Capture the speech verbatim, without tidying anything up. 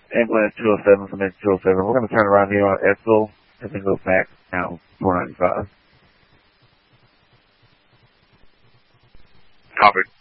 Ambulance two oh seven, submit two oh seven. We're going to turn around here on Edsel and then go back down four ninety-five. Copy.